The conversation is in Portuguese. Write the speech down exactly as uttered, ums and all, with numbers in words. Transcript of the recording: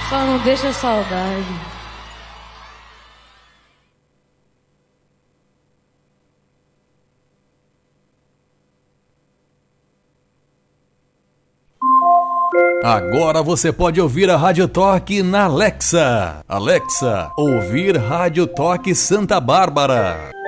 Só não deixa saudade. Agora você pode ouvir a Rádio Toque na Alexa. Alexa, ouvir Rádio Toque Santa Bárbara.